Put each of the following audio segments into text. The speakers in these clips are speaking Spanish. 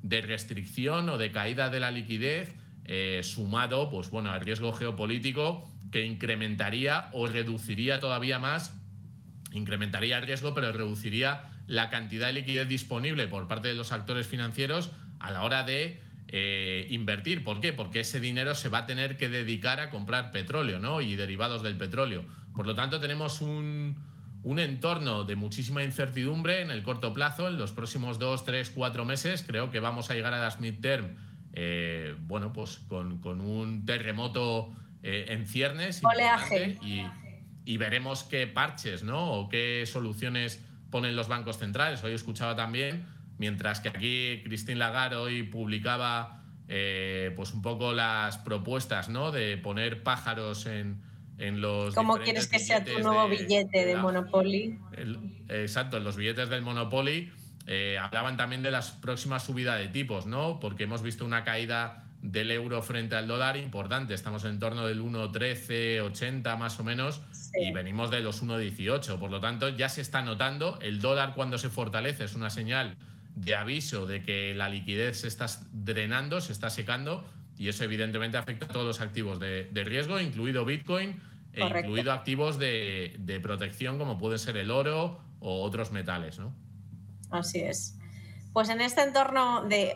de restricción o de caída de la liquidez, sumado pues, bueno, al riesgo geopolítico que incrementaría o reduciría todavía más, incrementaría el riesgo, pero reduciría la cantidad de liquidez disponible por parte de los actores financieros a la hora de invertir. ¿Por qué? Porque ese dinero se va a tener que dedicar a comprar petróleo, ¿no? Y derivados del petróleo. Por lo tanto, tenemos un entorno de muchísima incertidumbre en el corto plazo. En los próximos 2, 3, 4 meses creo que vamos a llegar a las midterm bueno, pues con un terremoto en ciernes importante y veremos qué parches, ¿no? O qué soluciones ponen los bancos centrales. Hoy escuchaba también, mientras que aquí Christine Lagarde hoy publicaba pues un poco las propuestas, ¿no? De poner pájaros en los ¿Cómo quieres que sea tu nuevo billete de Monopoly? Exacto, en los billetes del Monopoly hablaban también de las próximas subidas de tipos, ¿no? Porque hemos visto una caída del euro frente al dólar importante. Estamos en torno del 1,1380 más o menos, sí, y venimos de los 1,18. Por lo tanto, ya se está notando. El dólar, cuando se fortalece, es una señal de aviso de que la liquidez se está drenando, se está secando, y eso evidentemente afecta a todos los activos de riesgo, incluido Bitcoin, incluido activos de protección como puede ser el oro o otros metales, ¿no? Así es. Pues en este entorno de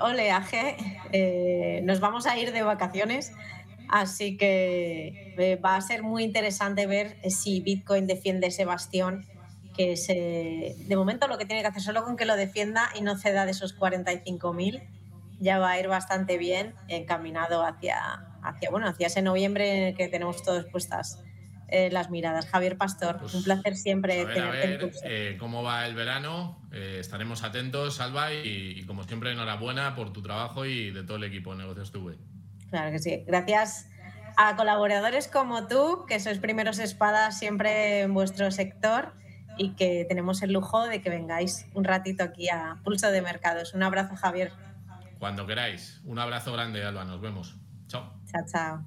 oleaje nos vamos a ir de vacaciones, así que va a ser muy interesante ver si Bitcoin defiende ese bastión, que de momento lo que tiene que hacer solo con que lo defienda y no ceda de esos 45.000, ya va a ir bastante bien encaminado hacia ese noviembre en el que tenemos todos puestas las miradas. Javier Pastor, pues, un placer siempre tenerte en Pulso. Cómo va el verano, estaremos atentos, Alba, y como siempre enhorabuena por tu trabajo y de todo el equipo de Negocios TV. Claro que sí, gracias a colaboradores como tú, que sois primeros espadas siempre en vuestro sector y que tenemos el lujo de que vengáis un ratito aquí a Pulso de Mercados. Un abrazo, Javier. Cuando queráis. Un abrazo grande, Alba. Nos vemos. Chao. Chao, chao.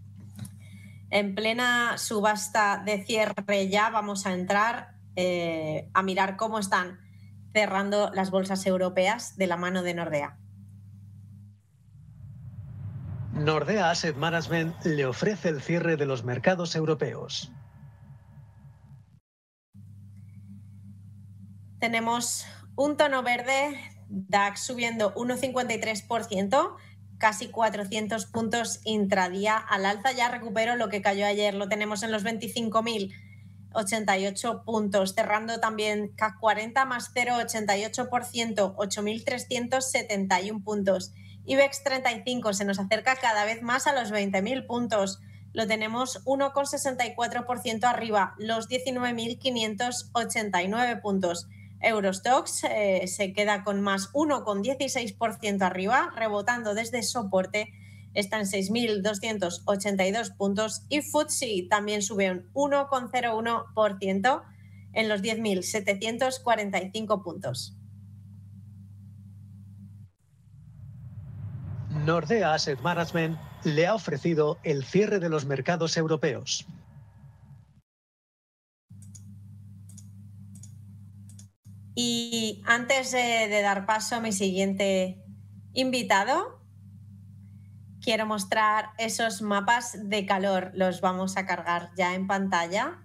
En plena subasta de cierre ya vamos a entrar a mirar cómo están cerrando las bolsas europeas de la mano de Nordea. Nordea Asset Management le ofrece el cierre de los mercados europeos. Tenemos un tono verde, DAX subiendo 1,53%, casi 400 puntos intradía al alza. Ya recupero lo que cayó ayer, lo tenemos en los 25.088 puntos, cerrando también CAC 40 más 0,88%, 8.371 puntos. IBEX 35 se nos acerca cada vez más a los 20.000 puntos, lo tenemos 1,64% arriba, los 19.589 puntos. Eurostoxx se queda con más 1,16% arriba, rebotando desde soporte, está en 6.282 puntos, y FTSE también sube un 1,01% en los 10.745 puntos. Nordea Asset Management le ha ofrecido el cierre de los mercados europeos. Y antes de dar paso a mi siguiente invitado, quiero mostrar esos mapas de calor. Los vamos a cargar ya en pantalla.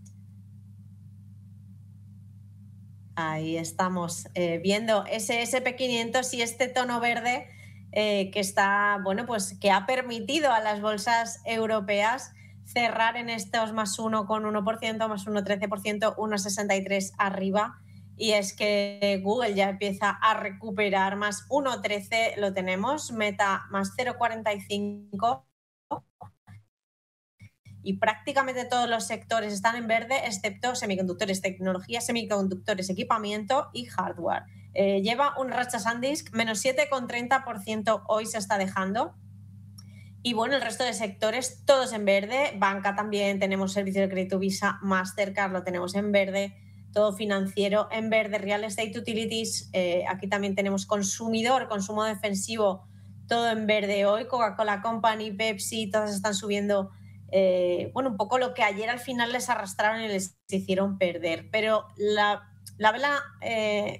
Ahí estamos viendo ese SP500 y este tono verde que está, bueno, pues que ha permitido a las bolsas europeas cerrar en estos más 1,1%, más 1,13%, 1,63% arriba. Y es que Google ya empieza a recuperar más 1,13, lo tenemos, Meta más 0,45, y prácticamente todos los sectores están en verde, excepto semiconductores, tecnología, semiconductores, equipamiento y hardware. Lleva un racha SanDisk, menos 7,30% hoy se está dejando. Y bueno, el resto de sectores, todos en verde. Banca también, tenemos servicio de crédito Visa, Mastercard lo tenemos en verde. Todo financiero en verde, real estate, utilities, aquí también tenemos consumidor, consumo defensivo, todo en verde hoy, Coca-Cola Company, Pepsi, todas están subiendo, bueno, un poco lo que ayer al final les arrastraron y les hicieron perder, pero la vela